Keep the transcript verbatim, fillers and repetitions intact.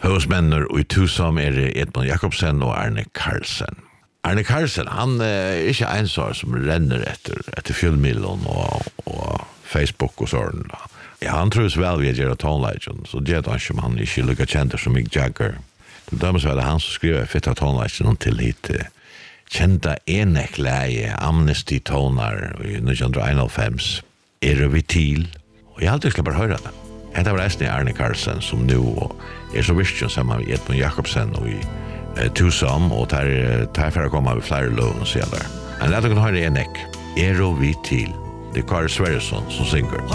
Husmänner och i Tusam är det Edmund Jakobsen och Arne Carlsen. Arne Carlsen, han är inte en sån som renner efter, efter filmmiljon och, och Facebook och sånt. Ja, han tror väl vi gör tonleggen, så det är han som han inte lycka kända som Mick Jagger. Det dömes var det han som skriver fitta tonleggen till hit kända enekläge Amnesty-tonar i nittonhundrafem. Är vi till? Och jag alltid ska bara höra det. Det var resten Arne Carlsen som nu är så visst som med Edmund Jakobsen och i eh, Tusam och tar tar för att komma med flera lån och så där. Men det kan höra en ek. Är vi till? Det är Karl Sverresson som synger.